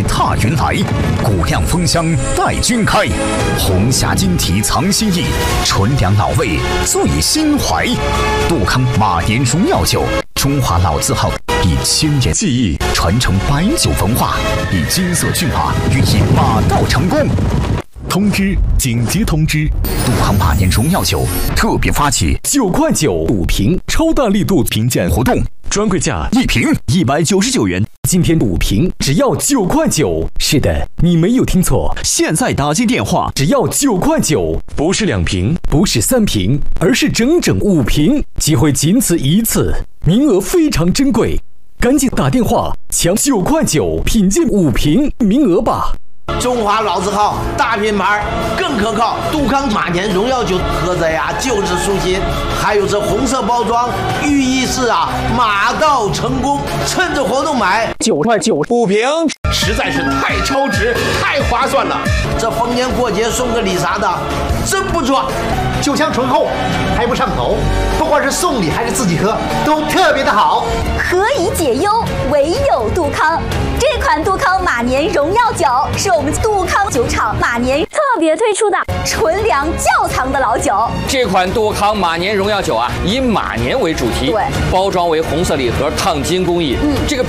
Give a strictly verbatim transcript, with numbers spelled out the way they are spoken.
你踏云来，古酿风香待君开。红霞金体藏心意，纯粮老味醉心怀。杜康马年荣耀酒，中华老字号，以千年技艺传承白酒文化，以金色骏马寓意马到成功。通知！紧急通知！杜康马年荣耀酒特别发起九块九五瓶超大力度评鉴活动，专柜价一瓶一百九十九元，今天五瓶只要九块九。是的，你没有听错，现在打进电话只要九块九，不是两瓶，不是三瓶，而是整整五瓶，机会仅此一次，名额非常珍贵，赶紧打电话抢九块九品鉴五瓶名额吧。 中华老字号大品牌更可靠，杜康马年荣耀酒喝着呀就是舒心，还有这红色包装，寓意是啊马到成功，趁着活动买九块九五瓶， 实在是太超值，太划算了。 这逢年过节送个礼啥的，真不错。 酒香醇厚，还不上头，不管是送礼还是自己喝，都特别的好。 何以解忧，唯有杜康。这款杜康马年荣耀酒是我们杜康酒厂马年特别推出的纯粮窖藏的老酒。 这款杜康马年荣耀酒啊，以马年为主题， 对， 包装为红色礼盒，烫金工艺。嗯，这个